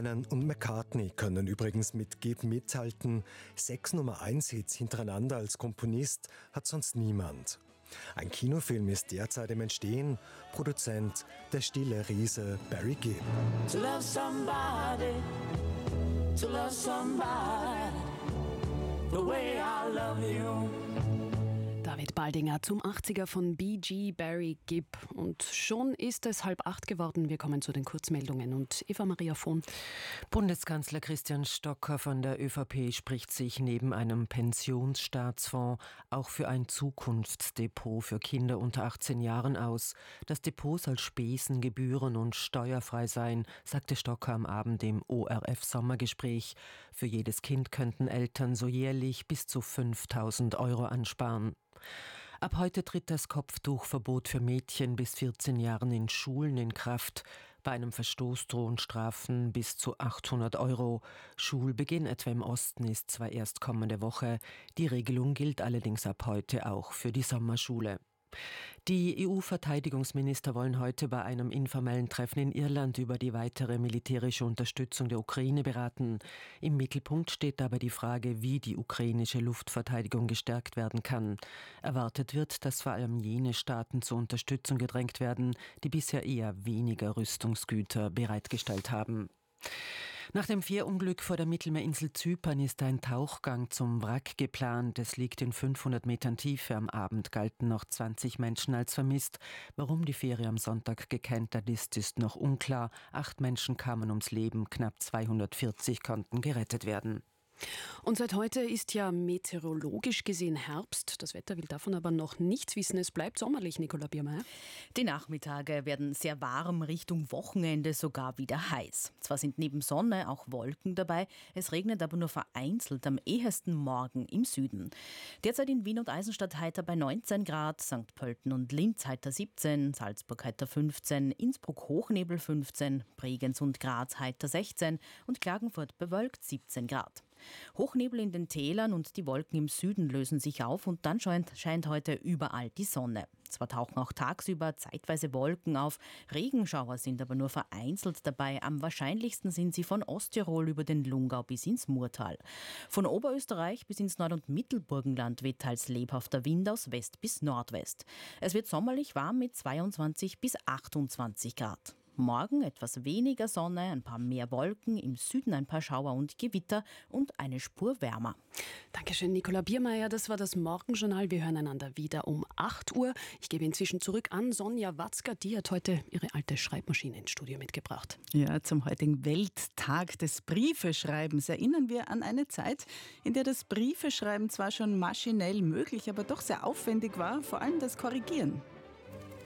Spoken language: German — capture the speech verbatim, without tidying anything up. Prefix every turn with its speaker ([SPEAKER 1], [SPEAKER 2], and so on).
[SPEAKER 1] Lennon und McCartney können übrigens mit Gib mithalten. Sechs Nummer eins Hits hintereinander als Komponist hat sonst niemand. Ein Kinofilm ist derzeit im Entstehen. Produzent der stille Riese Barry Gibb.
[SPEAKER 2] To love somebody, to love somebody, the way I love you.
[SPEAKER 3] David Baldinger zum achtziger von Bee Gee Barry Gibb. Und schon ist es halb acht geworden. Wir kommen zu den Kurzmeldungen und Eva Maria Vohn.
[SPEAKER 4] Bundeskanzler Christian Stocker von der ÖVP spricht sich neben einem Pensionsstaatsfonds auch für ein Zukunftsdepot für Kinder unter achtzehn Jahren aus. Das Depot soll Spesen, Gebühren und steuerfrei sein, sagte Stocker am Abend im O R F-Sommergespräch. Für jedes Kind könnten Eltern so jährlich bis zu fünftausend Euro ansparen. Ab heute tritt das Kopftuchverbot für Mädchen bis vierzehn Jahren in Schulen in Kraft. Bei einem Verstoß drohen Strafen bis zu achthundert Euro. Schulbeginn etwa im Osten ist zwar erst kommende Woche. Die Regelung gilt allerdings ab heute auch für die Sommerschule. Die E U-Verteidigungsminister wollen heute bei einem informellen Treffen in Irland über die weitere militärische Unterstützung der Ukraine beraten. Im Mittelpunkt steht dabei die Frage, wie die ukrainische Luftverteidigung gestärkt werden kann. Erwartet wird, dass vor allem jene Staaten zur Unterstützung gedrängt werden, die bisher eher weniger Rüstungsgüter bereitgestellt haben. Nach dem Fährunglück vor der Mittelmeerinsel Zypern ist ein Tauchgang zum Wrack geplant. Es liegt in fünfhundert Metern Tiefe. Am Abend galten noch zwanzig Menschen als vermisst. Warum die Fähre am Sonntag gekentert ist, ist noch unklar. Acht Menschen kamen ums Leben, knapp zweihundertvierzig konnten gerettet werden.
[SPEAKER 3] Und seit heute ist ja meteorologisch gesehen Herbst. Das Wetter will davon aber noch nichts wissen. Es bleibt sommerlich, Nicola Biermeier.
[SPEAKER 5] Die Nachmittage werden sehr warm, Richtung Wochenende sogar wieder heiß. Zwar sind neben Sonne auch Wolken dabei, es regnet aber nur vereinzelt, am ehesten morgen im Süden. Derzeit in Wien und Eisenstadt heiter bei neunzehn Grad, Sankt Pölten und Linz heiter siebzehn, Salzburg heiter fünfzehn, Innsbruck Hochnebel fünfzehn, Bregenz und Graz heiter sechzehn und Klagenfurt bewölkt siebzehn Grad. Hochnebel in den Tälern und die Wolken im Süden lösen sich auf und dann scheint, scheint heute überall die Sonne. Zwar tauchen auch tagsüber zeitweise Wolken auf, Regenschauer sind aber nur vereinzelt dabei. Am wahrscheinlichsten sind sie von Osttirol über den Lungau bis ins Murtal. Von Oberösterreich bis ins Nord- und Mittelburgenland weht teils lebhafter Wind aus West bis Nordwest. Es wird sommerlich warm mit zweiundzwanzig bis achtundzwanzig Grad. Morgen etwas weniger Sonne, ein paar mehr Wolken, im Süden ein paar Schauer und Gewitter und eine Spur wärmer.
[SPEAKER 3] Dankeschön, Nicola Biermeier. Das war das Morgenjournal. Wir hören einander wieder um acht Uhr. Ich gebe inzwischen zurück an Sonja Watzka. Die hat heute ihre alte Schreibmaschine ins Studio mitgebracht.
[SPEAKER 6] Ja, zum heutigen Welttag des Briefeschreibens erinnern wir an eine Zeit, in der das Briefeschreiben zwar schon maschinell möglich, aber doch sehr aufwendig war, vor allem das Korrigieren.